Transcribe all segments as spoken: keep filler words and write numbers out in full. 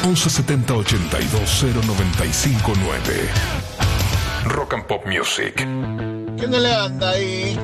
once setenta ochenta y dos cero noventa y cinco nueve. Rock and Pop Music. ¿Qué no le anda ahí?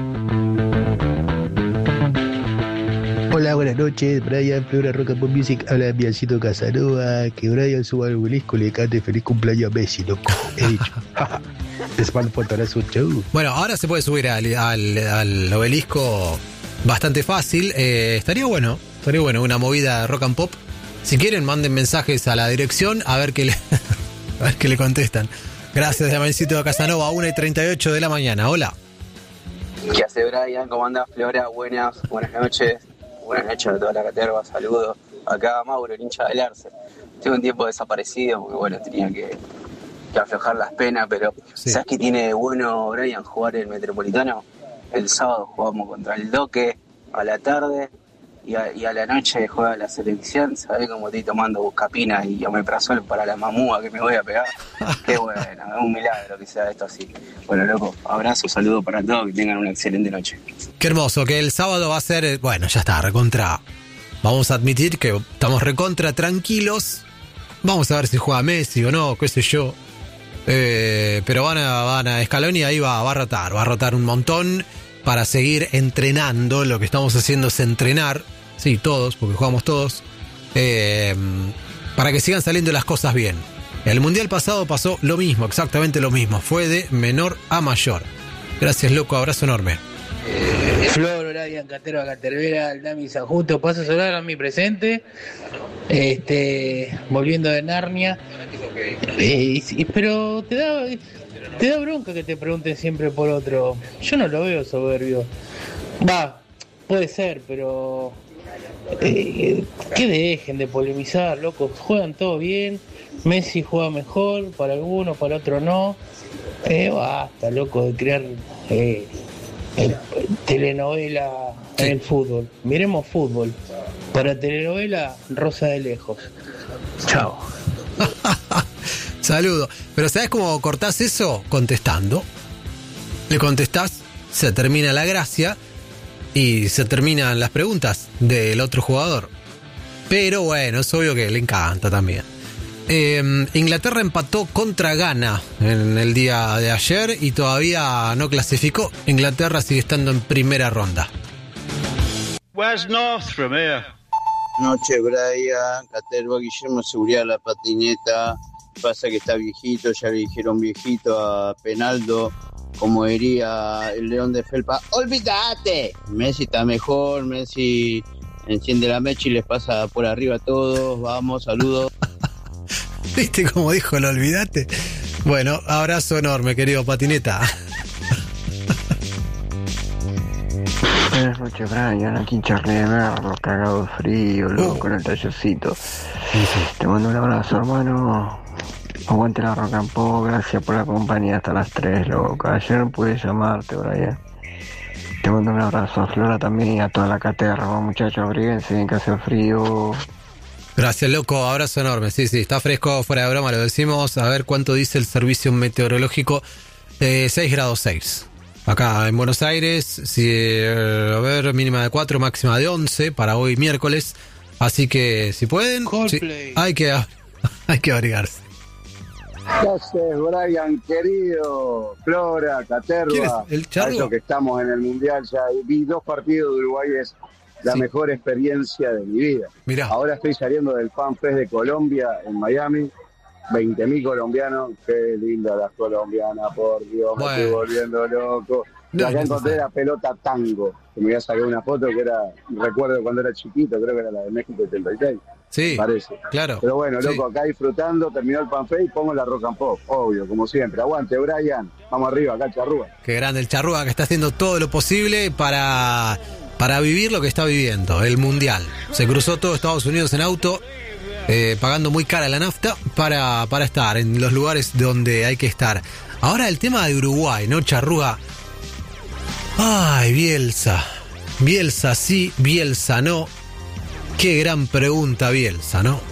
Hola, buenas noches, Brian, Flora, Rock and Pop Music, habla Biancito Casanova, que Brian suba al obelisco y le cante feliz cumpleaños a Messi, loco, he dicho. Les mando un fotonazo, chau. Bueno, ahora se puede subir al, al, al obelisco bastante fácil, eh, estaría bueno, estaría bueno, una movida de Rock and Pop. Si quieren, manden mensajes a la dirección a ver qué le, a ver qué le contestan. Gracias, Biancito Casanova, una y treinta y ocho de la mañana, hola. ¿Qué hace Brian? ¿Cómo anda Flora? Buenas, buenas noches. Buenas noches a toda la caterva, saludos. Acá Mauro, el hincha del Arce. Tengo un tiempo desaparecido porque bueno, tenía que, que aflojar las penas, pero sí. ¿Sabes qué tiene de bueno, Brian, jugar el Metropolitano? El sábado jugamos contra el Doque a la tarde y a, y a la noche juega la selección. ¿Sabés cómo estoy tomando buscapina y omeprazol para la mamúa que me voy a pegar? Qué bueno, es un milagro que sea esto así. Bueno, loco, abrazo, saludo para todos, que tengan una excelente noche. Qué hermoso, que el sábado va a ser, bueno, ya está, recontra. Vamos a admitir que estamos recontra tranquilos. Vamos a ver si juega Messi o no, qué sé yo. Eh, pero van a, van a Scaloni ahí va, va a rotar, va a rotar un montón para seguir entrenando. Lo que estamos haciendo es entrenar, sí, todos, porque jugamos todos, eh, para que sigan saliendo las cosas bien. El mundial pasado pasó lo mismo, exactamente lo mismo. Fue de menor a mayor. Gracias, loco, abrazo enorme. Flor, Brian, Catero, Catervera, Aldami, San Justo, paso solar a mi presente, este, volviendo de Narnia, eh, y, pero te da, te da bronca que te pregunten siempre por otro. Yo no lo veo soberbio, va, puede ser, pero eh, que dejen de polemizar, loco, juegan todo bien, Messi juega mejor, para algunos, para otros no, eh, basta, loco, de crear... Eh, Eh, telenovela en el fútbol. Miremos fútbol. Para telenovela, Rosa de lejos. Chao. Saludo. Pero ¿sabes cómo cortás eso? Contestando. Le contestás, se termina la gracia y se terminan las preguntas del otro jugador. Pero bueno, es obvio que le encanta también. Eh, Inglaterra empató contra Ghana en el día de ayer y todavía no clasificó. Inglaterra sigue estando en primera ronda. Where's North from here? Noche, Brian, Caterva, Guillermo, seguridad la patineta. Pasa que está viejito, ya le dijeron viejito a Penaldo, como diría el León de Felpa. ¡Olvídate! Messi está mejor, Messi enciende la mecha y les pasa por arriba a todos. Vamos, saludos. ¿Viste cómo dijo el olvidate? Bueno, abrazo enorme, querido patineta. Buenas noches, Brian. Aquí Charlie de Merlo, cagado de frío, loco, uh. con el tallercito. Sí, sí. Te mando un abrazo, hermano. Aguante la Rock and Pop. Gracias por la compañía hasta las tres, loco. Ayer no pude llamarte, Brian. Te mando un abrazo a Flora también y a toda la caterra. Muchachos, abríguense, en que hace frío. Gracias, loco, abrazo enorme. Sí, sí, está fresco, fuera de broma, lo decimos. A ver cuánto dice el servicio meteorológico. Eh, seis grados seis. Acá en Buenos Aires, sí, eh, a ver, mínima de cuatro, máxima de once para hoy miércoles. Así que si pueden, sí, hay que hay que abrigarse. Gracias, Brian, querido. Flora, Caterva. ¿El Charlo? Que estamos en el Mundial ya. Vi dos partidos de Uruguay, es la sí. mejor experiencia de mi vida. Mirá. Ahora estoy saliendo del Fan Fest de Colombia en Miami. veinte mil colombianos. Qué linda las colombianas, por Dios, bueno. Me estoy volviendo loco. No, acá no encontré la pelota tango, que me voy a sacar una foto que era, recuerdo cuando era chiquito, creo que era la de México setenta y seis. Sí, parece. Claro. Pero bueno, loco, sí. acá disfrutando, terminó el Fan Fest y pongo la Rock and Pop, obvio, como siempre. Aguante, Brian. Vamos arriba, acá el Charrúa. Qué grande el Charrúa, que está haciendo todo lo posible para... para vivir lo que está viviendo, el Mundial. Se cruzó todo Estados Unidos en auto, eh, pagando muy cara la nafta para, para estar en los lugares donde hay que estar. Ahora el tema de Uruguay, ¿no, Charrúa? Ay, Bielsa. Bielsa sí, Bielsa no. Qué gran pregunta, Bielsa, ¿no?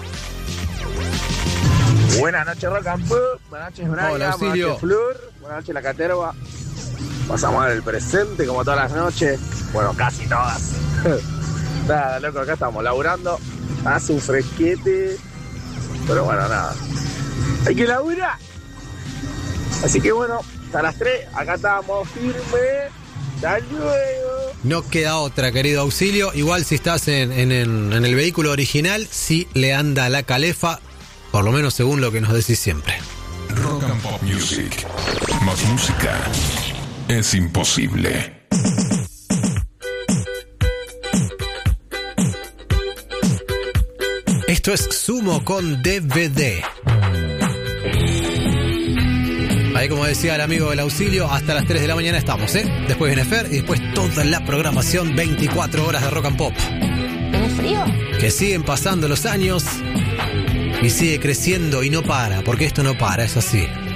Buenas noches, Rock and Pop. Buenas noches, Brian. Hola, buenas noches, Flor. Buenas noches, La Caterva. Pasamos al presente como todas las noches. Bueno, casi todas. Nada, loco, acá estamos laburando. Hace un fresquete. pero bueno, nada. Hay que laburar. Así que bueno, hasta las tres, acá estamos firmes. Hasta luego. No queda otra, querido Auxilio. Igual si estás en, en, en, en el vehículo original, sí le anda la calefa, por lo menos según lo que nos decís siempre. Rock and Pop Music. Más música es imposible. Esto es Sumo con D V D. Ahí, como decía el amigo del Auxilio, hasta las tres de la mañana estamos, ¿eh? Después viene Fer y después toda la programación, veinticuatro horas de Rock and Pop. ¿Tenés frío? Que siguen pasando los años y sigue creciendo y no para, porque esto no para, es así.